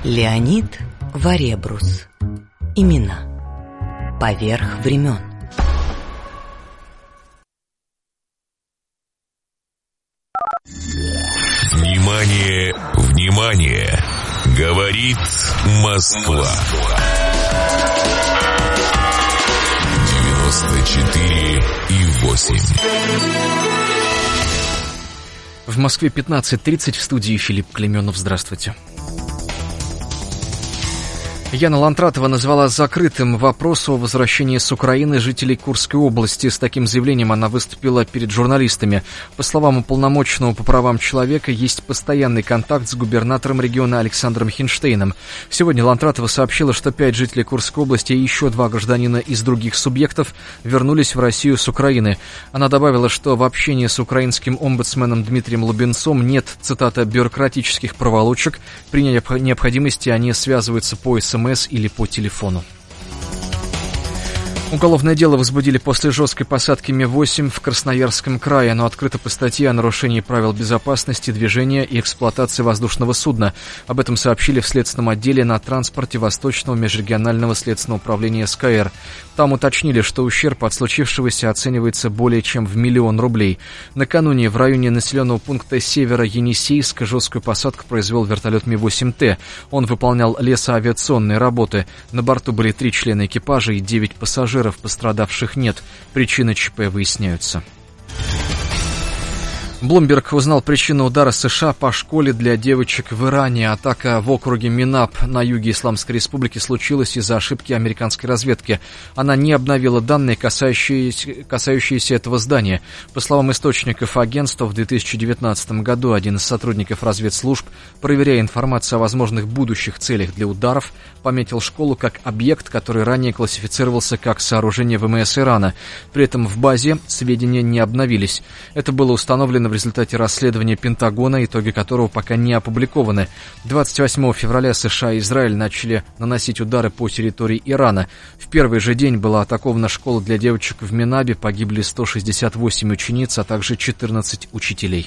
Леонид Варебрус. Имена. Поверх времен. Внимание, внимание! Говорит Москва. 94,8. В Москве 15:30, в студии Филипп Клеменов. Здравствуйте. Яна Лантратова назвала закрытым вопрос о возвращении с Украины жителей Курской области. С таким заявлением она выступила перед журналистами. По словам уполномоченного по правам человека, есть постоянный контакт с губернатором региона Александром Хинштейном. Сегодня Лантратова сообщила, что 5 жителей Курской области и еще 2 гражданина из других субъектов вернулись в Россию с Украины. Она добавила, что в общении с украинским омбудсменом Дмитрием Лубенцом нет, цитата, «бюрократических проволочек». При необходимости они связываются по СМС или по телефону. Уголовное дело возбудили после жесткой посадки Ми-8 в Красноярском крае. Оно открыто по статье о нарушении правил безопасности движения и эксплуатации воздушного судна. Об этом сообщили в Следственном отделе на транспорте Восточного межрегионального следственного управления СКР. Там уточнили, что ущерб от случившегося оценивается более чем в 1 миллион рублей. Накануне в районе населенного пункта Северо-Енисейск жесткую посадку произвел вертолет Ми-8Т. Он выполнял лесоавиационные работы. На борту были 3 члена экипажа и 9 пассажиров. Пострадавших нет. Причины ЧП выясняются. Блумберг узнал причину удара США по школе для девочек в Иране. Атака в округе Минаб на юге Исламской Республики случилась из-за ошибки американской разведки. Она не обновила данные, касающиеся этого здания. По словам источников агентства, в 2019 году один из сотрудников разведслужб, проверяя информацию о возможных будущих целях для ударов, пометил школу как объект, который ранее классифицировался как сооружение ВМС Ирана. При этом в базе сведения не обновились. Это было установлено в результате расследования Пентагона, итоги которого пока не опубликованы. 28 февраля США и Израиль начали наносить удары по территории Ирана. В первый же день была атакована школа для девочек в Минабе, погибли 168 учениц, а также 14 учителей.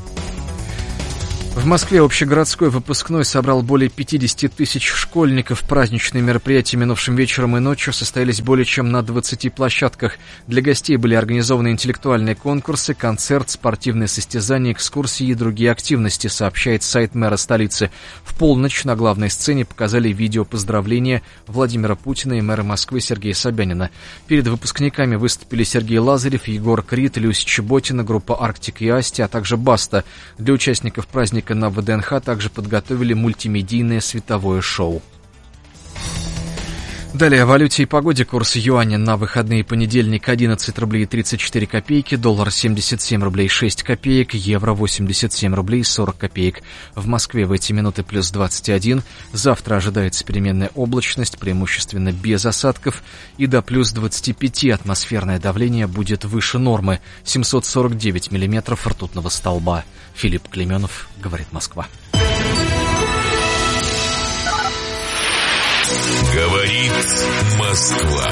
В Москве общегородской выпускной собрал более 50 тысяч школьников. Праздничные мероприятия минувшим вечером и ночью состоялись более чем на 20 площадках. Для гостей были организованы интеллектуальные конкурсы, концерт, спортивные состязания, экскурсии и другие активности, сообщает сайт мэра столицы. В полночь на главной сцене показали видео поздравления Владимира Путина и мэра Москвы Сергея Собянина. Перед выпускниками выступили Сергей Лазарев, Егор Крид, Люся Чеботина, группа «Арктик» и «Асти», а также «Баста». Для участников праздника на ВДНХ также подготовили мультимедийное световое шоу. Далее о валюте и погоде. Курс юаня на выходные: понедельник 11 рублей 34 копейки, доллар 77 рублей 6 копеек, евро 87 рублей 40 копеек. В Москве в эти минуты плюс 21. Завтра ожидается переменная облачность, преимущественно без осадков, и до плюс 25 атмосферное давление будет выше нормы. 749 миллиметров ртутного столба. Филипп Клеменов, говорит Москва. Говорит Москва.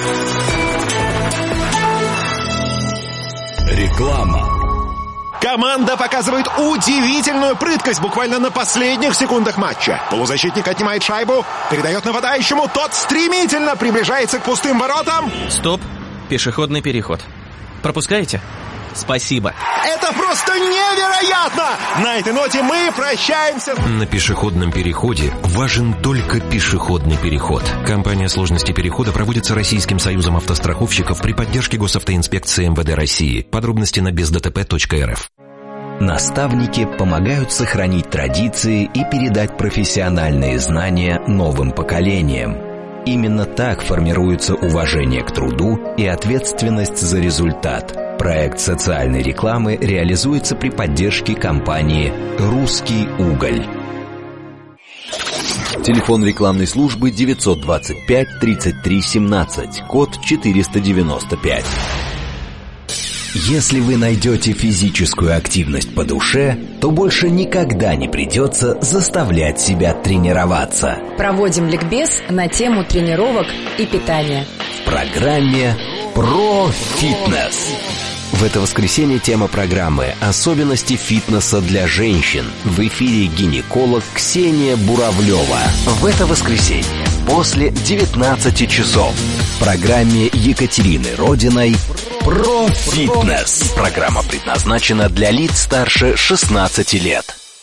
Реклама. Команда показывает удивительную прыткость буквально на последних секундах матча. Полузащитник отнимает шайбу, передает нападающему, тот стремительно приближается к пустым воротам. Стоп, пешеходный переход. Пропускаете? Спасибо. Это просто невероятно! На этой ноте мы прощаемся. На пешеходном переходе важен только пешеходный переход. Компания «Сложности перехода» проводится Российским союзом автостраховщиков при поддержке Госавтоинспекции МВД России. Подробности на бездтп.рф. Наставники помогают сохранить традиции и передать профессиональные знания новым поколениям. Именно так формируется уважение к труду и ответственность за результат. Проект социальной рекламы реализуется при поддержке компании «Русский уголь». Телефон рекламной службы 925 33 17, код 495. Если вы найдете физическую активность по душе, то больше никогда не придется заставлять себя тренироваться. Проводим ликбез на тему тренировок и питания. В программе «Про фитнес». В это воскресенье тема программы «Особенности фитнеса для женщин». В эфире гинеколог Ксения Буравлева. В это воскресенье после 19 часов в программе Екатерины Родиной «Про фитнес». Программа предназначена для лиц старше 16 лет.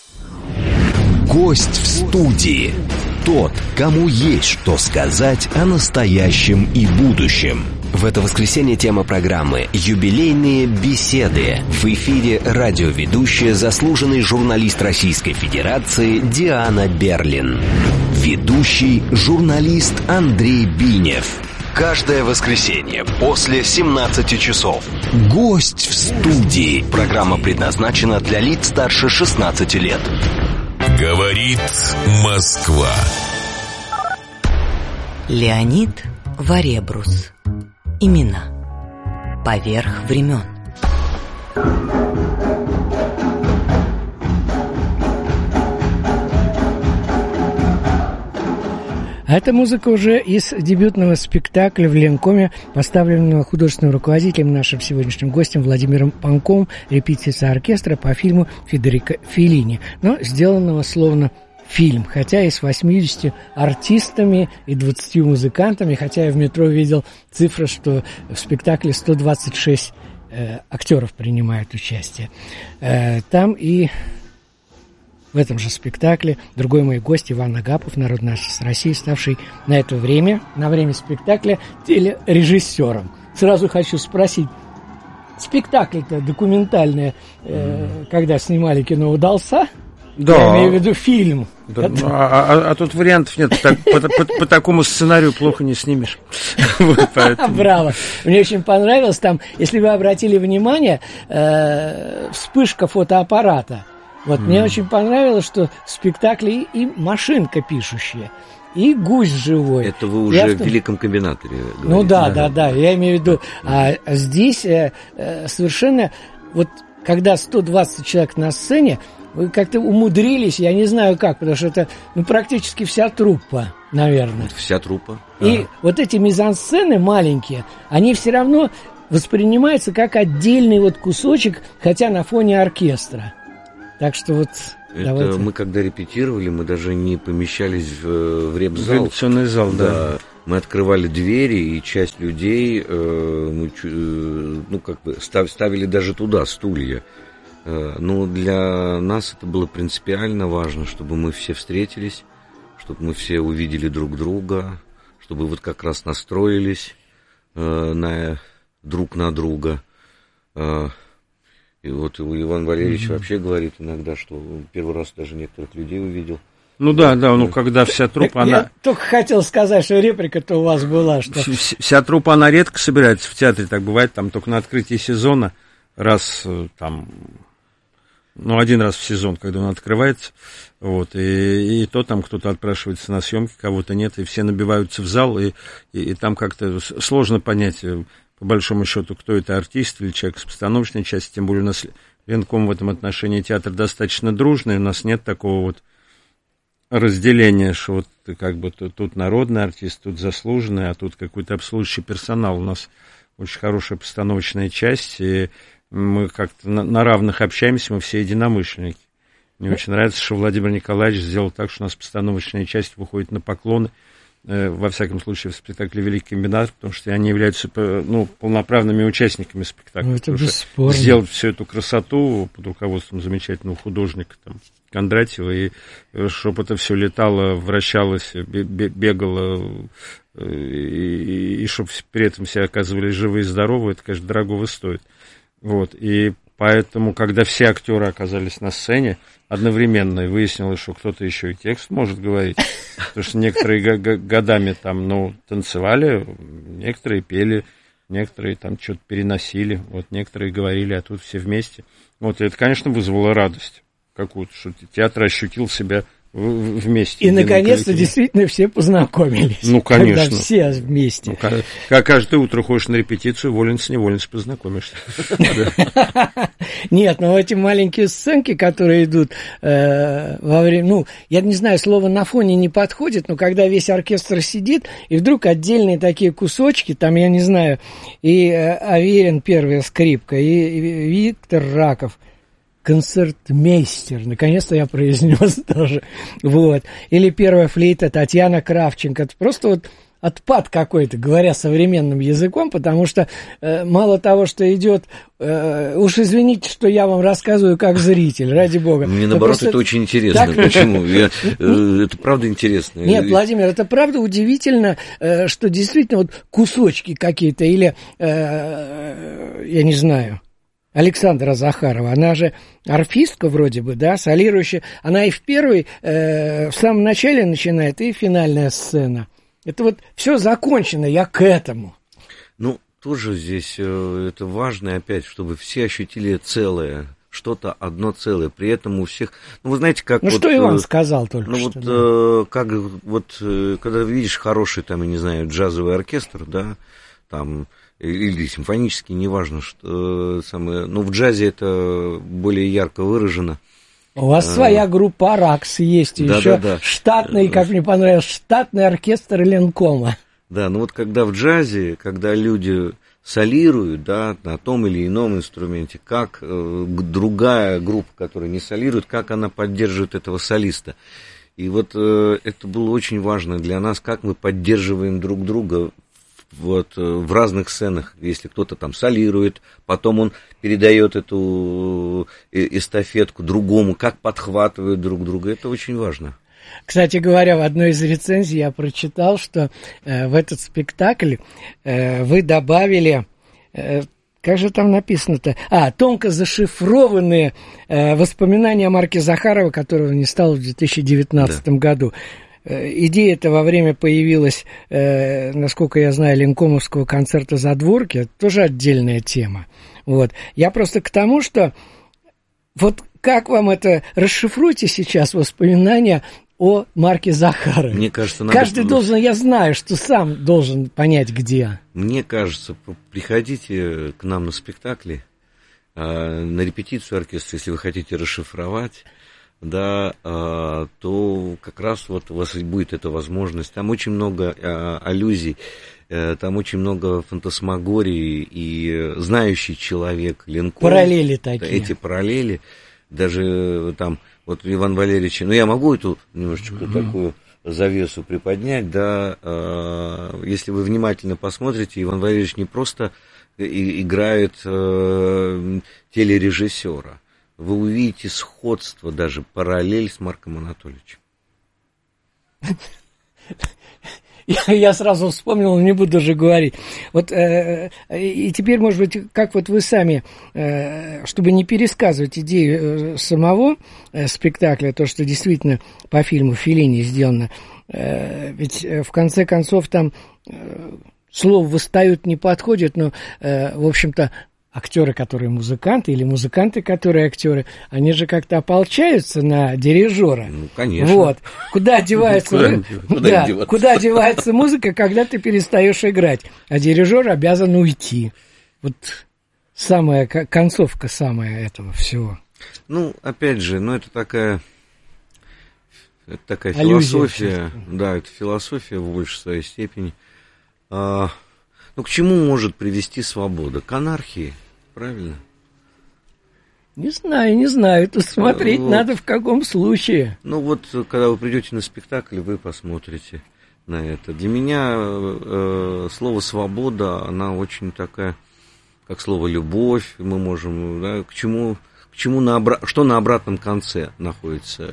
Гость в студии. Тот, кому есть что сказать о настоящем и будущем. В это воскресенье тема программы «Юбилейные беседы». В эфире радиоведущая, заслуженный журналист Российской Федерации Диана Берлин. Ведущий журналист Андрей Бинев. Каждое воскресенье после 17 часов. Гость в студии. Программа предназначена для лиц старше 16 лет. Говорит Москва. Леонид Варебрус. Имена. Поверх времен. А эта музыка уже из дебютного спектакля в Ленкоме, поставленного художественным руководителем, нашим сегодняшним гостем Владимиром Панковым, репетиция оркестра по фильму Федерико Феллини, но сделанного словно фильм, хотя и с 80 артистами и 20 музыкантами, хотя я в метро видел цифру, что в спектакле 126 актеров принимают участие. Там и в этом же спектакле другой мой гость Иван Агапов, народный артист России, ставший на время спектакля телережиссером. Сразу хочу спросить, спектакль-то документальный, когда снимали кино, удался? Да. Я имею в виду фильм. Да, а тут вариантов нет. По такому сценарию плохо не снимешь. Браво. Мне очень понравилось там, если вы обратили внимание, вспышка фотоаппарата. Вот мне очень понравилось, что в спектакле и машинка пишущая, и гусь живой. Это вы уже в великом комбинаторе говорите. Ну да, я имею в виду. А здесь совершенно, вот когда 120 человек на сцене, вы как-то умудрились, я не знаю как, потому что это практически вся труппа, наверное. Вся труппа. И вот эти мизансцены маленькие, они все равно воспринимаются как отдельный вот кусочек, хотя на фоне оркестра. Так что вот... Это давайте. мы когда репетировали, мы даже не помещались в репзал. Репетиционный зал, да. Мы открывали двери, и часть людей ставили даже туда стулья. Но для нас это было принципиально важно, чтобы мы все встретились, чтобы мы все увидели друг друга, чтобы вот как раз настроились друг на друга. И вот Иван Валерьевич вообще говорит иногда, что первый раз даже некоторых людей увидел. Ну да, когда вся труппа, Я только хотел сказать, что реплика-то у вас была, что... Вся труппа, она редко собирается в театре, так бывает, там только на открытии сезона, один раз в сезон, когда он открывается, вот, и то там кто-то отпрашивается на съемки, кого-то нет, и все набиваются в зал, и там как-то сложно понять, по большому счету, кто это, артист или человек с постановочной части, тем более у нас Ленком в этом отношении театр достаточно дружный, у нас нет такого вот разделения, что вот как бы тут народный артист, тут заслуженный, а тут какой-то обслуживающий персонал. У нас очень хорошая постановочная часть, и мы как-то на равных общаемся, мы все единомышленники. Мне очень нравится, что Владимир Николаевич сделал так, что у нас постановочная часть выходит на поклоны, во всяком случае, в спектакле «Великий комбинатор», потому что они являются полноправными участниками спектакля. Это бесспорно. Сделать всю эту красоту под руководством замечательного художника Кондратьева, и чтобы это все летало, вращалось, бегало, и чтобы при этом все оказывались живы и здоровы, это, конечно, дорогого стоит. Вот, и поэтому, когда все актеры оказались на сцене одновременно, и выяснилось, что кто-то еще и текст может говорить, потому что некоторые годами там, танцевали, некоторые пели, некоторые там что-то переносили, вот, некоторые говорили, а тут все вместе. Вот, и это, конечно, вызвало радость какую-то, что театр ощутил себя вместе. И, наконец-то, действительно все познакомились. Ну, конечно. Когда все вместе. Каждое утро ходишь на репетицию, вольница-невольница познакомишься. Нет, но эти маленькие сценки, которые идут во время... Ну, я не знаю, слово «на фоне» не подходит, но когда весь оркестр сидит, и вдруг отдельные такие кусочки, там, я не знаю, и Аверин первая скрипка, и Виктор Раков, концертмейстер, наконец-то я произнес тоже, вот, или первая флейта Татьяна Кравченко, это просто вот отпад какой-то, говоря современным языком, потому что мало того, что идет, уж извините, что я вам рассказываю как зритель, ради бога. Мне наоборот, это очень интересно. Так... Почему? Это правда интересно. Нет, Владимир, это правда удивительно, что действительно вот кусочки какие-то, или, я не знаю, Александра Захарова, она же арфистка вроде бы, да, солирующая, она и в первой, в самом начале начинает, и финальная сцена. Это вот все закончено, я к этому. Ну, тоже здесь это важно, опять, чтобы все ощутили целое, что-то одно целое, при этом у всех... Ну, вы знаете, как... Ну, вот, что Иван сказал только ну, что. Вот, как вот, когда видишь хороший, там, я не знаю, джазовый оркестр, да, там... или симфонический, неважно, что самое, но в джазе это более ярко выражено. У вас своя группа «Аракс» есть, да, еще да. Штатный, как мне понравилось, штатный оркестр Ленкома. Да, ну вот когда в джазе, когда люди солируют, да, на том или ином инструменте, как другая группа, которая не солирует, как она поддерживает этого солиста. И вот это было очень важно для нас, как мы поддерживаем друг друга вот в разных сценах, если кто-то там солирует, потом он передает эту эстафетку другому, как подхватывают друг друга, это очень важно. Кстати говоря, в одной из рецензий я прочитал, что в этот спектакль вы добавили, как же там написано-то, тонко зашифрованные воспоминания о Марке Захарова, которого не стало в 2019 году. Идея-то во время появилась, насколько я знаю, Ленкомовского концерта «Задворки». Это тоже отдельная тема. Вот. Я просто к тому, что вот как вам это... Расшифруйте сейчас воспоминания о Марке Захарове. Мне кажется, надо... Каждый должен... Я знаю, что сам должен понять, где. Мне кажется, приходите к нам на спектакли, на репетицию оркестра, если вы хотите расшифровать, да, то как раз вот у вас будет эта возможность. Там очень много аллюзий, там очень много фантасмагории, и знающий человек Ленков... Параллели такие. Эти параллели, даже там, вот Иван Валерьевич, ну я могу эту немножечко такую завесу приподнять, да, если вы внимательно посмотрите, Иван Валерьевич не просто играет телережиссера, вы увидите сходство, даже параллель с Марком Анатольевичем. Я сразу вспомнил, не буду даже говорить. Вот, и теперь, может быть, как вот вы сами, чтобы не пересказывать идею самого спектакля, то, что действительно по фильму Феллини сделано, ведь в конце концов там слово «восстают» не подходит, но, в общем-то, актеры, которые музыканты, или музыканты, которые актеры, они же как-то ополчаются на дирижера. Ну, конечно. Вот. Куда девается куда девается музыка, когда ты перестаешь играть, а дирижер обязан уйти. Вот самая концовка самая этого всего. Ну, опять же, это такая философия. Да, это философия в большей своей степени. К чему может привести свобода? К анархии, правильно? Не знаю. Тут смотреть надо в каком случае. Ну вот, когда вы придете на спектакль, вы посмотрите на это. Для меня слово «свобода», она очень такая, как слово «любовь». Мы можем, да, что на обратном конце находится.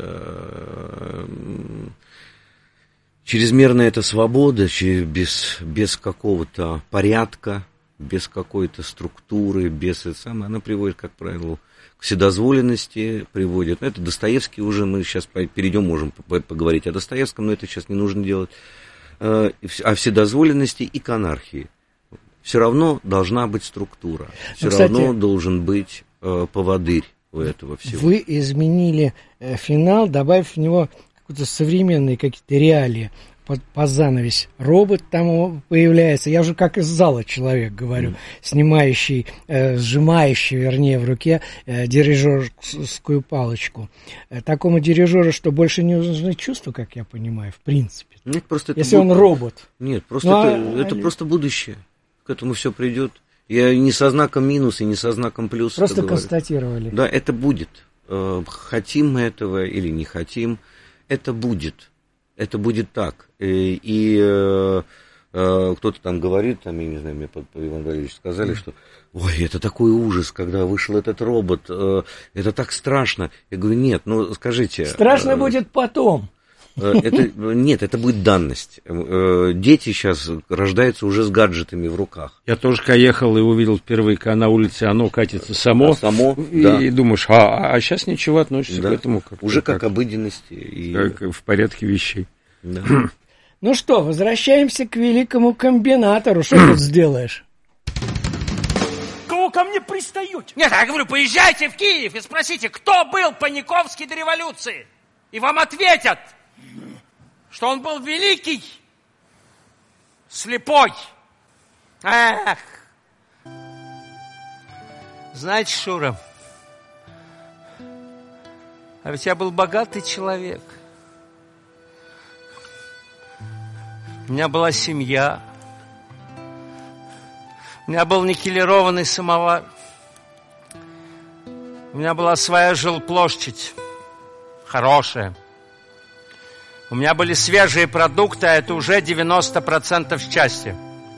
Чрезмерная эта свобода, без какого-то порядка, без какой-то структуры, она приводит, как правило, к вседозволенности, приводит. Это Достоевский уже, мы сейчас перейдем, можем поговорить о Достоевском, но это сейчас не нужно делать, о вседозволенности и к анархии. Все равно должна быть структура, равно должен быть поводырь у этого всего. Вы изменили финал, добавив в него какие-то современные какие-то реалии. По занавесь робот там появляется. Я уже как из зала человек говорю, сжимающий, вернее, в руке дирижерскую палочку. Такому дирижеру, что больше не нужны чувства, как я понимаю, в принципе. Нет, просто если он робот. Нет, просто это просто будущее. К этому все придет. Я не со знаком минус и не со знаком плюс. Просто констатировали. Да, это будет. Хотим мы этого или не хотим, это будет. Это будет так. И кто-то там говорит, там, я не знаю, мне Иван Валерьевич сказали, что ой, это такой ужас, когда вышел этот робот, это так страшно. Я говорю, нет, ну скажите. Страшно будет потом. Нет, это будет данность. Дети сейчас рождаются уже с гаджетами в руках. Я тоже ехал и увидел впервые, когда на улице оно катится само. И да. Думаешь, а сейчас ничего, относишься к этому уже как обыденности. Как в порядке вещей. Да. Ну что, возвращаемся к великому комбинатору. Что тут сделаешь? Кого ко мне пристаете? Нет, я говорю, поезжайте в Киев и спросите, кто был Паниковский до революции. И вам ответят, что он был великий, слепой. Эх! Знаете, Шура, а ведь я был богатый человек. У меня была семья. У меня был никелированный самовар. У меня была своя жилплощадь. Хорошая. У меня были свежие продукты, а это уже 90% счастья.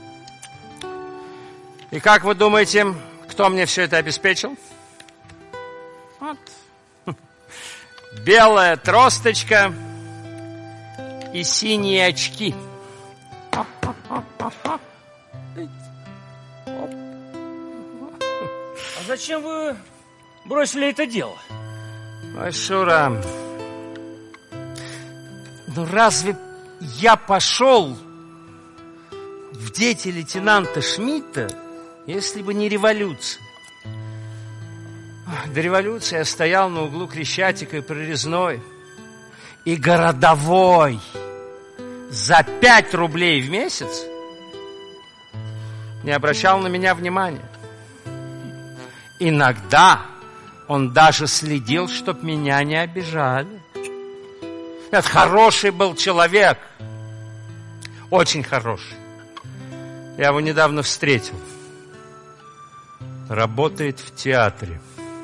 И как вы думаете, кто мне все это обеспечил? Вот. Белая тросточка и синие очки. А зачем вы бросили это дело? Ой, Шура, ну разве я пошел в дети лейтенанта Шмидта, если бы не революция? До революции я стоял на углу Крещатика и Прорезной, и городовой за 5 рублей в месяц не обращал на меня внимания. Иногда он даже следил, чтоб меня не обижали. Это хороший был человек. Очень хороший. Я его недавно встретил. Работает в театре.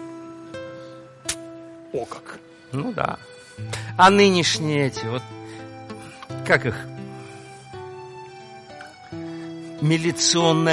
О как! Ну да. А нынешние эти, вот, как их? Милиционная